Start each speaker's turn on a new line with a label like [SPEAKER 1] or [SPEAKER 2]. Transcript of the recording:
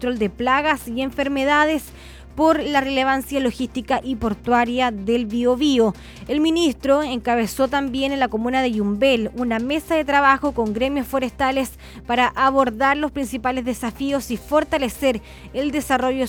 [SPEAKER 1] control de plagas y enfermedades por la relevancia logística y portuaria del Biobío. El ministro encabezó también en la comuna de Yumbel una mesa de trabajo con gremios forestales para abordar los principales desafíos y fortalecer el desarrollo